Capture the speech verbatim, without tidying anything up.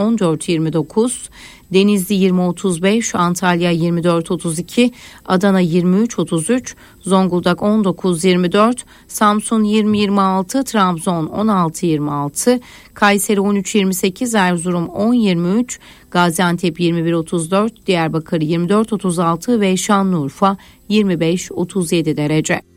on dört yirmi dokuz, Denizli yirmi otuz beş, Antalya yirmi dört otuz iki, Adana yirmi üç otuz üç, Zonguldak on dokuz yirmi dört, Samsun yirmi yirmi altı, Trabzon on altı yirmi altı, Kayseri on üç yirmi sekiz, Erzurum on yirmi üç, Gaziantep yirmi bir otuz dört, Diyarbakır yirmi dört otuz altı ve Şanlıurfa yirmi beş otuz yedi derece.